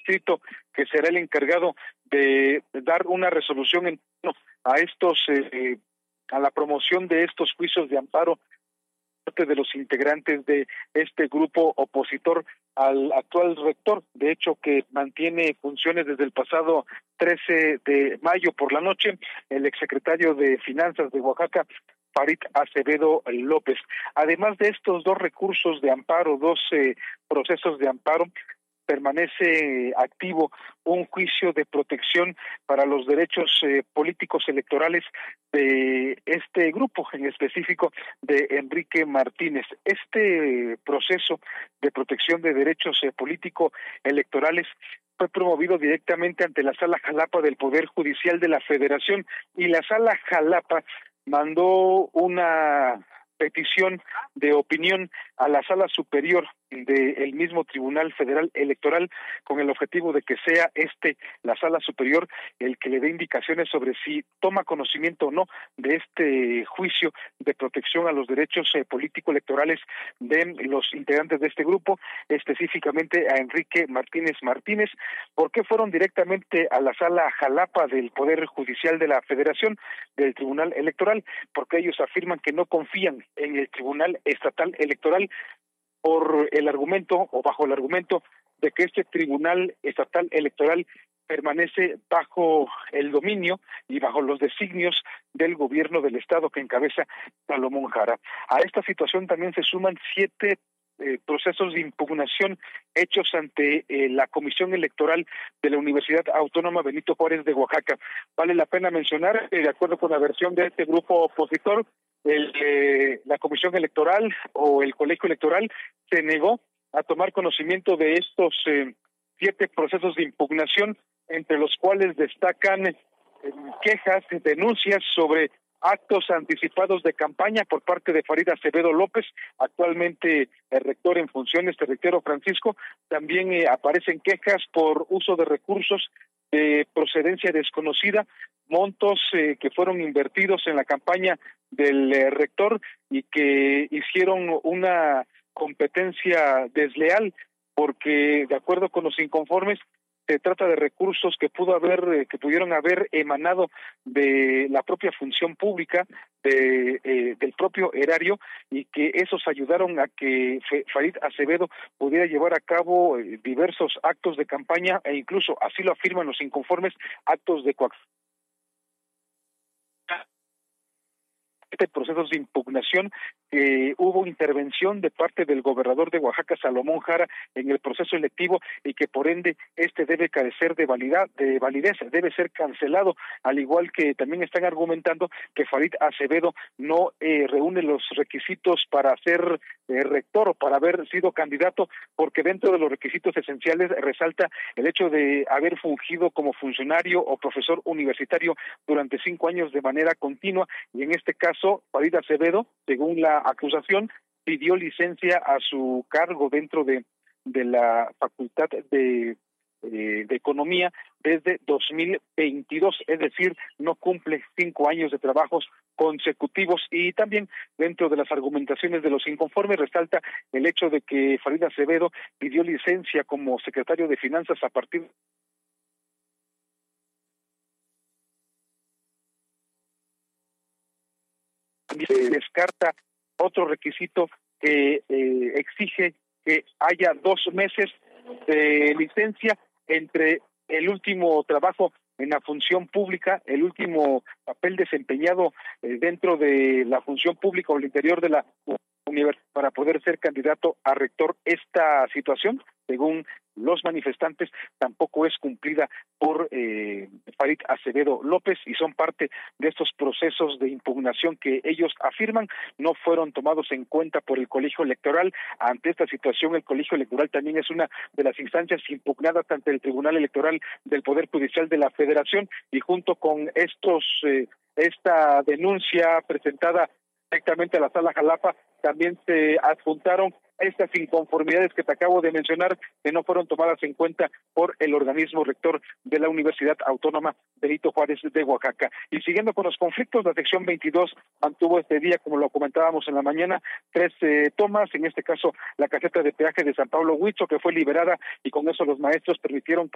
distrito que será el encargado de dar una resolución en torno a a la promoción de estos juicios de amparo de los integrantes de este grupo opositor al actual rector, de hecho que mantiene funciones desde el pasado 13 de mayo por la noche, el exsecretario de Finanzas de Oaxaca, Farid Acevedo López. Además de estos dos recursos de amparo, dos procesos de amparo, permanece activo un juicio de protección para los derechos políticos electorales de este grupo, en específico de Enrique Martínez. Este proceso de protección de derechos políticos electorales fue promovido directamente ante la Sala Jalapa del Poder Judicial de la Federación, y la Sala Jalapa mandó una petición de opinión a la Sala Superior del mismo Tribunal Federal Electoral con el objetivo de que sea la Sala Superior, el que le dé indicaciones sobre si toma conocimiento o no de este juicio de protección a los derechos político-electorales de los integrantes de este grupo, específicamente a Enrique Martínez. ¿Por qué fueron directamente a la Sala Jalapa del Poder Judicial de la Federación, del Tribunal Electoral? Porque ellos afirman que no confían en el Tribunal Estatal Electoral por el argumento o bajo el argumento de que este Tribunal Estatal Electoral permanece bajo el dominio y bajo los designios del gobierno del estado que encabeza Salomón Jara. A esta situación también se suman 7 procesos de impugnación hechos ante la Comisión Electoral de la Universidad Autónoma Benito Juárez de Oaxaca. Vale la pena mencionar, de acuerdo con la versión de este grupo opositor, la Comisión Electoral o el Colegio Electoral se negó a tomar conocimiento de estos 7 procesos de impugnación, entre los cuales destacan quejas, denuncias sobre actos anticipados de campaña por parte de Farid Acevedo López, actualmente el rector en funciones, te reitero, Francisco. También aparecen quejas por uso de recursos de procedencia desconocida, montos que fueron invertidos en la campaña del rector y que hicieron una competencia desleal, porque de acuerdo con los inconformes se trata de recursos que pudieron haber emanado de la propia función pública, del propio erario, y que esos ayudaron a que Farid Acevedo pudiera llevar a cabo diversos actos de campaña e incluso, así lo afirman los inconformes, actos de coacción. Procesos de impugnación, hubo intervención de parte del gobernador de Oaxaca, Salomón Jara, en el proceso electivo, y que por ende debe carecer de validez, debe ser cancelado, al igual que también están argumentando que Farid Acevedo no reúne los requisitos para ser rector o para haber sido candidato, porque dentro de los requisitos esenciales resalta el hecho de haber fungido como funcionario o profesor universitario durante 5 años de manera continua, y en este caso Farid Acevedo, según la acusación, pidió licencia a su cargo dentro de la Facultad de Economía desde 2022, es decir, no cumple 5 años de trabajos consecutivos. Y también dentro de las argumentaciones de los inconformes resalta el hecho de que Farid Acevedo pidió licencia como secretario de Finanzas a partir se descarta otro requisito que exige que haya 2 meses de licencia entre el último trabajo en la función pública, el último papel desempeñado dentro de la función pública o el interior de la universidad para poder ser candidato a rector. Esta situación, según los manifestantes, tampoco es cumplida por Farid Acevedo López, y son parte de estos procesos de impugnación que ellos afirman no fueron tomados en cuenta por el Colegio Electoral. Ante esta situación, el Colegio Electoral también es una de las instancias impugnadas ante el Tribunal Electoral del Poder Judicial de la Federación, y junto con esta denuncia presentada directamente a la Sala Jalapa, también se adjuntaron estas inconformidades que te acabo de mencionar, que no fueron tomadas en cuenta por el organismo rector de la Universidad Autónoma Benito Juárez de Oaxaca. Y siguiendo con los conflictos, la sección 22 mantuvo este día, como lo comentábamos en la mañana, 3 tomas, en este caso la caseta de peaje de San Pablo Huicho, que fue liberada, y con eso los maestros permitieron